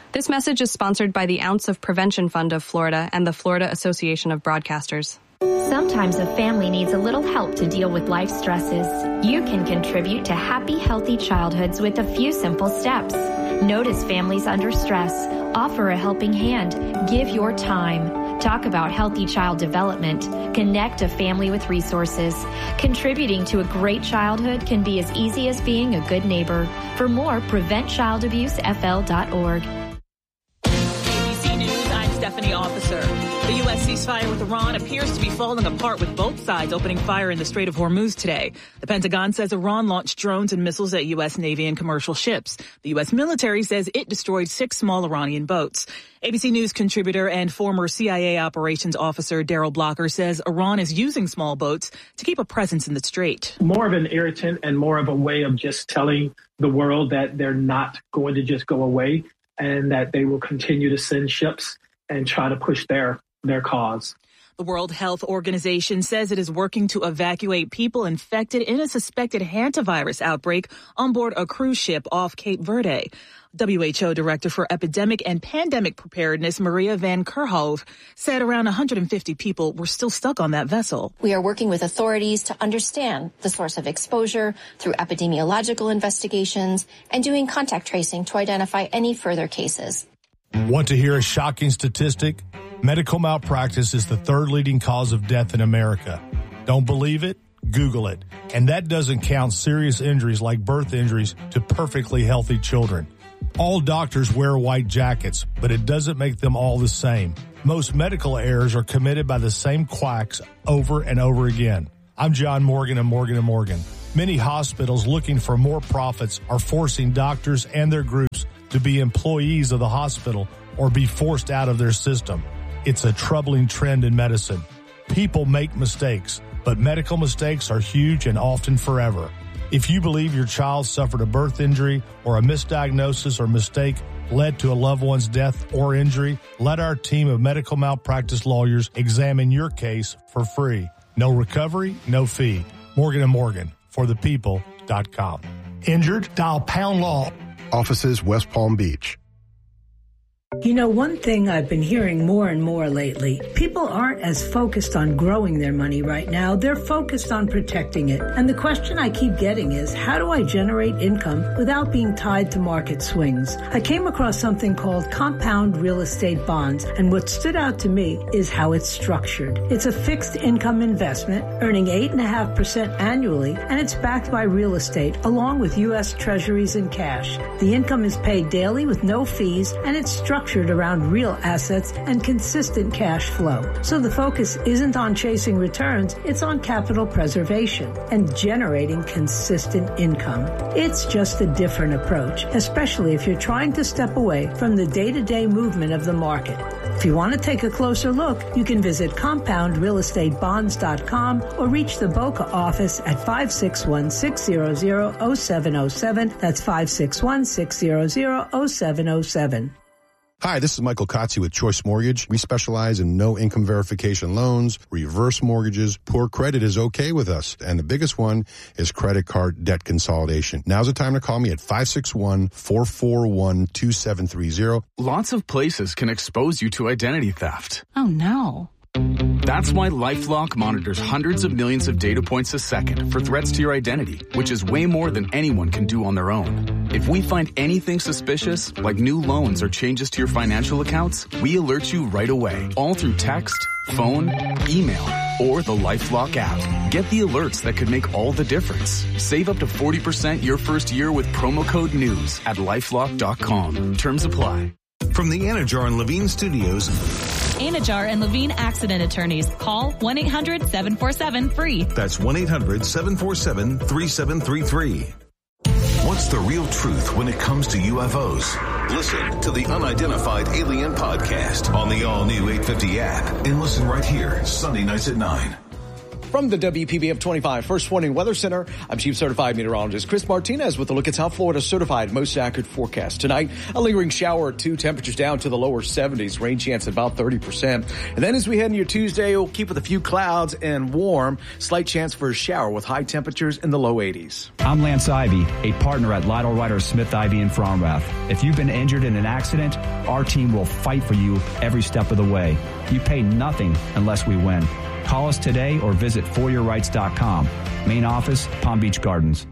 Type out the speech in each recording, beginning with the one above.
This message is sponsored by the Ounce of Prevention Fund of Florida and the Florida Association of Broadcasters. Sometimes a family needs a little help to deal with life stresses. You can contribute to happy, healthy childhoods with a few simple steps. Notice families under stress. Offer a helping hand. Give your time. Talk about healthy child development. Connect a family with resources. Contributing to a great childhood can be as easy as being a good neighbor. For more, PreventChildAbuseFL.org. ABC News, I'm Stephanie Officer. The U.S. ceasefire with Iran appears to be falling apart, with both sides opening fire in the Strait of Hormuz today. The Pentagon says Iran launched drones and missiles at U.S. Navy and commercial ships. The U.S. military says it destroyed 6 small Iranian boats. ABC News contributor and former CIA operations officer Daryl Blocker says Iran is using small boats to keep a presence in the Strait. More of an irritant and more of a way of just telling the world that they're not going to just go away and that they will continue to send ships and try to push their cause. The World Health Organization says it is working to evacuate people infected in a suspected hantavirus outbreak on board a cruise ship off Cape Verde. WHO Director for Epidemic and Pandemic Preparedness, Maria van Kerkhove, said around 150 people were still stuck on that vessel. We are working with authorities to understand the source of exposure through epidemiological investigations and doing contact tracing to identify any further cases. Want to hear a shocking statistic? Medical malpractice is the 3rd leading cause of death in America. Don't believe it? Google it. And that doesn't count serious injuries like birth injuries to perfectly healthy children. All doctors wear white jackets, but it doesn't make them all the same. Most medical errors are committed by the same quacks over and over again. I'm John Morgan of Morgan & Morgan. Many hospitals looking for more profits are forcing doctors and their groups to be employees of the hospital or be forced out of their system. It's a troubling trend in medicine. People make mistakes, but medical mistakes are huge and often forever. If you believe your child suffered a birth injury or a misdiagnosis or mistake led to a loved one's death or injury, let our team of medical malpractice lawyers examine your case for free. No recovery, no fee. Morgan & Morgan, forthepeople.com. Injured? Dial pound law. Offices West Palm Beach. You know, one thing I've been hearing more and more lately, people aren't as focused on growing their money right now. They're focused on protecting it. And the question I keep getting is, how do I generate income without being tied to market swings? I came across something called compound real estate bonds, and what stood out to me is how it's structured. It's a fixed income investment, earning 8.5% annually, and it's backed by real estate, along with U.S. Treasuries and cash. The income is paid daily with no fees, and it's structured around real assets and consistent cash flow. So the focus isn't on chasing returns, it's on capital preservation and generating consistent income. It's just a different approach, especially if you're trying to step away from the day-to-day movement of the market. If you want to take a closer look, you can visit compoundrealestatebonds.com or reach the Boca office at 561-600-0707. That's 561-600-0707. Hi, this is Michael Kotze with Choice Mortgage. We specialize in no income verification loans, reverse mortgages. Poor credit is okay with us. And the biggest one is credit card debt consolidation. Now's the time to call me at 561-441-2730. Lots of places can expose you to identity theft. Oh, no. That's why LifeLock monitors hundreds of millions of data points a second for threats to your identity, which is way more than anyone can do on their own. If we find anything suspicious, like new loans or changes to your financial accounts, we alert you right away, all through text, phone, email, or the LifeLock app. Get the alerts that could make all the difference. Save up to 40% your first year with promo code NEWS at LifeLock.com. Terms apply. From the Anajar and Levine Studios, Anajar and Levine Accident Attorneys. Call 1-800-747-FREE. That's 1-800-747-3733. What's the real truth when it comes to UFOs? Listen to the Unidentified Alien Podcast on the all-new 850 app and listen right here, Sunday nights at 9. From the WPBF 25 First Warning Weather Center, I'm Chief Certified Meteorologist Chris Martinez with a look at South Florida's certified most accurate forecast. Tonight, a lingering shower or two, temperatures down to the lower 70s, rain chance about 30%. And then as we head into your Tuesday, we'll keep with a few clouds and warm, slight chance for a shower with high temperatures in the low 80s. I'm Lance Ivy, a partner at Lytle Ryder Smith Ivy in Fromrath. If you've been injured in an accident, our team will fight for you every step of the way. You pay nothing unless we win. Call us today or visit foryourrights.com. Main office, Palm Beach Gardens.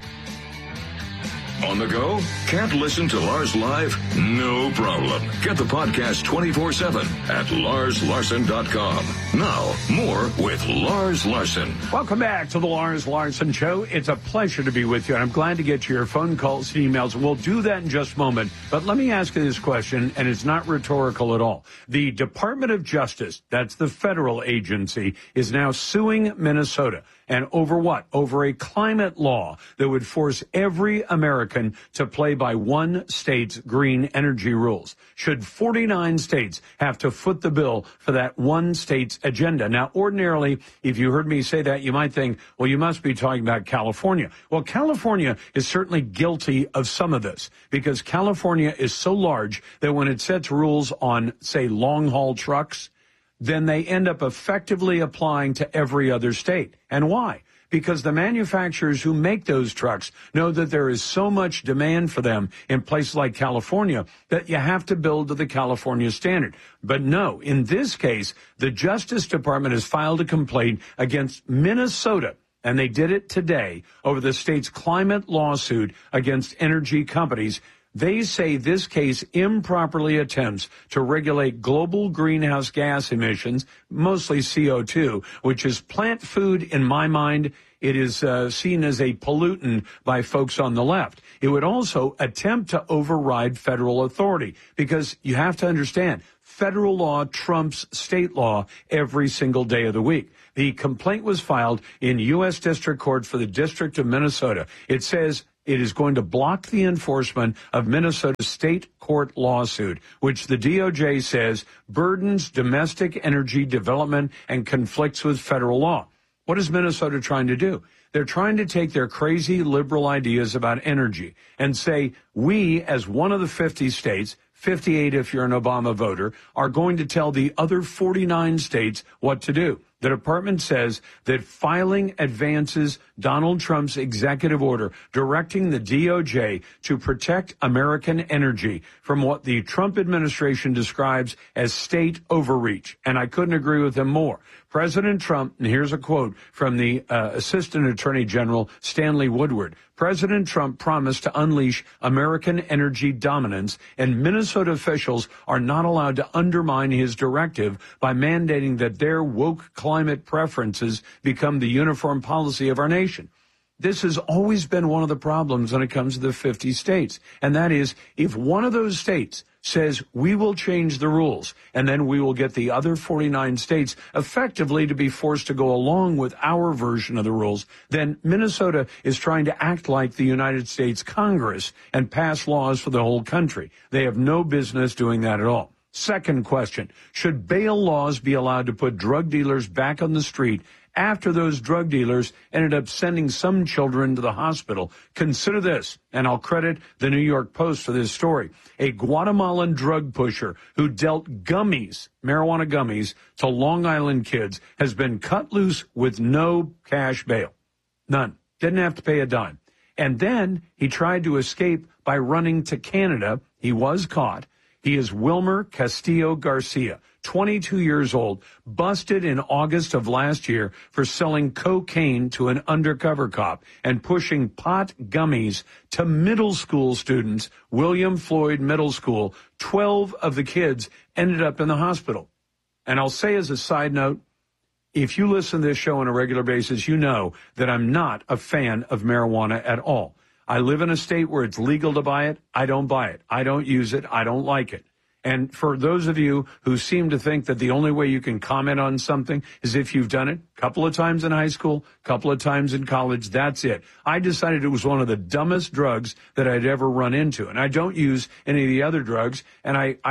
On the go? Can't listen to Lars live? No problem. Get the podcast 24/7 at LarsLarson.com. Now, more with Lars Larson. Welcome back to the Lars Larson Show. It's a pleasure to be with you, and I'm glad to get to your phone calls and emails. We'll do that in just a moment. But let me ask you this question, and it's not rhetorical at all. The Department of Justice, that's the federal agency, is now suing Minnesota. And over what? Over a climate law that would force every American to play by one state's green energy rules. Should 49 states have to foot the bill for that one state's agenda? Now, ordinarily, if you heard me say that, you might think, well, you must be talking about California. Well, California is certainly guilty of some of this because California is so large that when it sets rules on, say, long-haul trucks, then they end up effectively applying to every other state. And why? Because the manufacturers who make those trucks know that there is so much demand for them in places like California that you have to build to the California standard. But no, in this case, the Justice Department has filed a complaint against Minnesota, and they did it today over the state's climate lawsuit against energy companies. They say this case improperly attempts to regulate global greenhouse gas emissions, mostly CO2, which is plant food in my mind. It is seen as a pollutant by folks on the left. It would also attempt to override federal authority because you have to understand, federal law trumps state law every single day of the week. The complaint was filed in U.S. District Court for the District of Minnesota. It says it is going to block the enforcement of Minnesota's state court lawsuit, which the DOJ says burdens domestic energy development and conflicts with federal law. What is Minnesota trying to do? They're trying to take their crazy liberal ideas about energy and say, we, as one of the 50 states, 58 if you're an Obama voter, are going to tell the other 49 states what to do. The department says that filing advances Donald Trump's executive order directing the DOJ to protect American energy from what the Trump administration describes as state overreach. And I couldn't agree with him more. President Trump, and here's a quote from the Assistant Attorney General Stanley Woodward, President Trump promised to unleash American energy dominance, and Minnesota officials are not allowed to undermine his directive by mandating that their woke climate preferences become the uniform policy of our nation. This has always been one of the problems when it comes to the 50 states, and that is if one of those states says we will change the rules, and then we will get the other 49 states effectively to be forced to go along with our version of the rules, then Minnesota is trying to act like the United States Congress and pass laws for the whole country. They have no business doing that at all. Second question, should bail laws be allowed to put drug dealers back on the street after those drug dealers ended up sending some children to the hospital? Consider this, and I'll credit the New York Post for this story. A Guatemalan drug pusher who dealt gummies, marijuana gummies, to Long Island kids has been cut loose with no cash bail. None. Didn't have to pay a dime. And then he tried to escape by running to Canada. He was caught. He is Wilmer Castillo Garcia, 22 years old, busted in August of last year for selling cocaine to an undercover cop and pushing pot gummies to middle school students, William Floyd Middle School. 12 of the kids ended up in the hospital. And I'll say as a side note, if you listen to this show on a regular basis, you know that I'm not a fan of marijuana at all. I live in a state where it's legal to buy it. I don't buy it. I don't use it. I don't like it. And for those of you who seem to think that the only way you can comment on something is if you've done it a couple of times in high school, a couple of times in college, that's it. I decided it was one of the dumbest drugs that I'd ever run into. And I don't use any of the other drugs. And I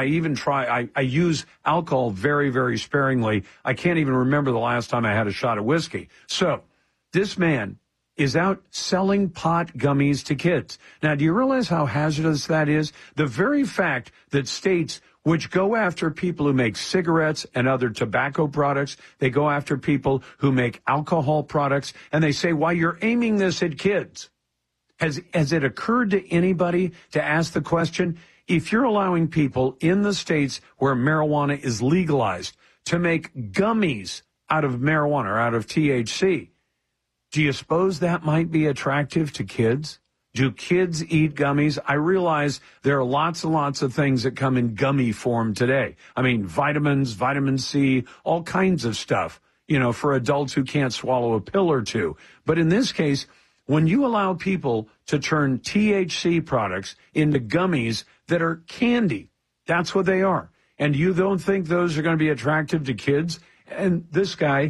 use alcohol very, very sparingly. I can't even remember the last time I had a shot of whiskey. So this man is out selling pot gummies to kids. Now, do you realize how hazardous that is? The very fact that states which go after people who make cigarettes and other tobacco products, they go after people who make alcohol products, and they say, why, you're aiming this at kids. Has it occurred to anybody to ask the question, if you're allowing people in the states where marijuana is legalized to make gummies out of marijuana or out of THC, do you suppose that might be attractive to kids? Do kids eat gummies? I realize there are lots and lots of things that come in gummy form today. I mean, vitamins, vitamin C, all kinds of stuff, for adults who can't swallow a pill or two. But in this case, when you allow people to turn THC products into gummies that are candy, that's what they are. And you don't think those are going to be attractive to kids? And this guy,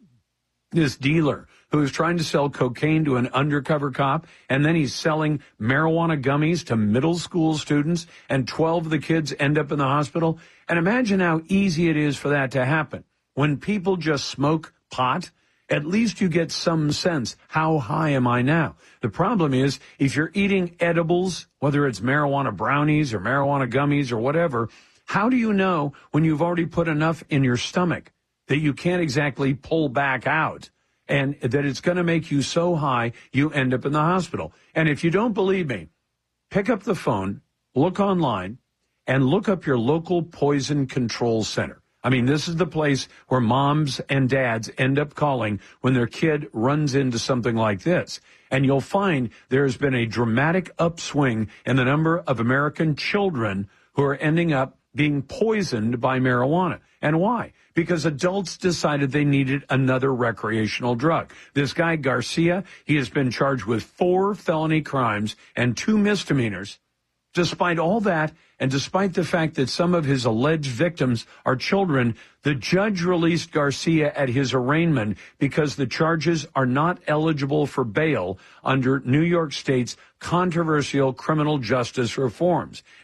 this dealer, who is trying to sell cocaine to an undercover cop, and then he's selling marijuana gummies to middle school students, and 12 of the kids end up in the hospital. And imagine how easy it is for that to happen. When people just smoke pot, at least you get some sense, how high am I now? The problem is, if you're eating edibles, whether it's marijuana brownies or marijuana gummies or whatever, how do you know when you've already put enough in your stomach that you can't exactly pull back out? And that it's going to make you so high, you end up in the hospital. And if you don't believe me, pick up the phone, look online, and look up your local poison control center. I mean, this is the place where moms and dads end up calling when their kid runs into something like this. And you'll find there's been a dramatic upswing in the number of American children who are ending up being poisoned by marijuana. And why? Because adults decided they needed another recreational drug. This guy, Garcia, he has been charged with 4 felony crimes and 2 misdemeanors. Despite all that, and despite the fact that some of his alleged victims are children, the judge released Garcia at his arraignment because the charges are not eligible for bail under New York State's controversial criminal justice reforms.